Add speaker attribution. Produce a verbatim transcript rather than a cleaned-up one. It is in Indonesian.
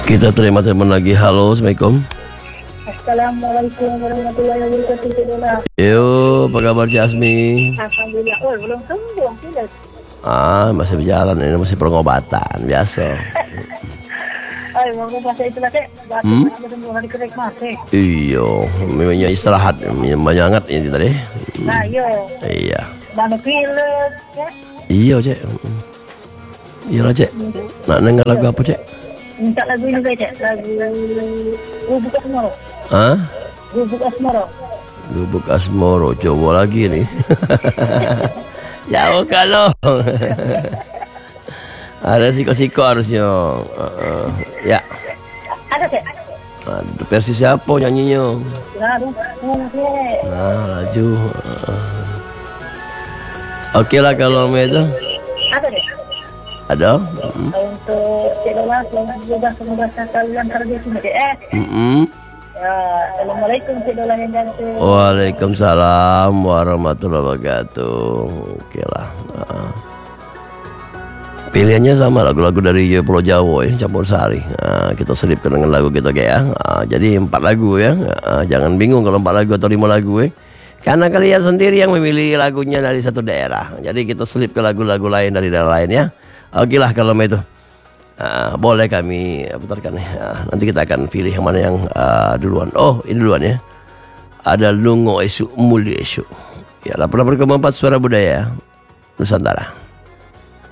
Speaker 1: Kita terima telepon lagi. Halo, Assalamualaikum.
Speaker 2: Assalamualaikum warahmatullahi wabarakatuh.
Speaker 1: Yo, apa kabar Cik Asmi?
Speaker 2: Alhamdulillah. Oh, belum sembuh tidak.
Speaker 1: Ah, masih berjalan ini, masih pengobatan biasa.
Speaker 2: Ay, mau bahasa itu lagi. Batuk
Speaker 1: Hmm?
Speaker 2: hmm? sembuh hari kerek masih.
Speaker 1: Iyo, memangnya istirahat, minum banyak hangat ini tadi.
Speaker 2: Nah, yo.
Speaker 1: Iya.
Speaker 2: Mana pilek ya?
Speaker 1: Iya, Cik. Iya lah, Cik. Nak dengar lagu apa, Cik?
Speaker 2: Minta lagu ini guys, lagu Gubuk Asmoro.
Speaker 1: Hah?
Speaker 2: Gubuk Asmoro.
Speaker 1: Gubuk Asmoro, coba lagi nih. Jauh kalau. Ada siko-siko harusnya. Uh, uh, ya.
Speaker 2: Ada Cek?
Speaker 1: Ada versi siapa nyanyinya?
Speaker 2: Lalu, mungkin.
Speaker 1: Nah, laju. Uh. Oke lah kalau itu.
Speaker 2: Ada Cek?
Speaker 1: Ada. Mm.
Speaker 2: Untuk Cik Lola, selamat bebas semoga kalian terjadi sini Cek. Eh.
Speaker 1: Mm -mm.
Speaker 2: Ya, Assalamualaikum Cik Lola yang cantik.
Speaker 1: Waalaikumsalam warahmatullahi wabarakatuh. Oke lah. Uh. Pilihannya sama lagu-lagu dari Pulau Jawa ya, campur sari. Nah, kita selipkan dengan lagu kita kayak ya. Nah, jadi empat lagu ya. Nah, jangan bingung kalau empat lagu atau lima lagu ya. Karena kalian sendiri yang memilih lagunya dari satu daerah. Jadi kita selip ke lagu-lagu lain dari daerah lain ya. Oke lah kalau itu. Nah, boleh kami putarkan ya. Nah, nanti kita akan pilih yang mana yang uh, duluan. Oh ini duluan ya. Ada Lungo Esu Muli Esu. Ya delapan puluh empat suara budaya Nusantara.